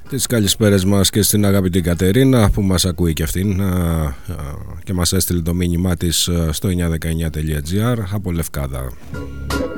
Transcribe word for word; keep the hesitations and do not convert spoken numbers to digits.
Τις καλησπέρες μας και στην αγαπητή Κατερίνα που μας ακούει και αυτήν και μας έστειλε το μήνυμά της στο εννιά δεκαεννιά τελεία τζι άρ από Λευκάδα.